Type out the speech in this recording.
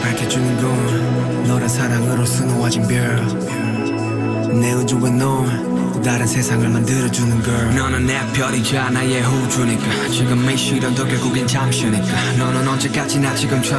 밝혀주는 건 너란 사랑으로 수놓아진 별내 우주에 넌 다른 세상을 만들어주는 걸. 너는 내 별이자 나의 우주니까 지금 이 시련도 결국엔 잠시니까 너는 언제까지나 지금처럼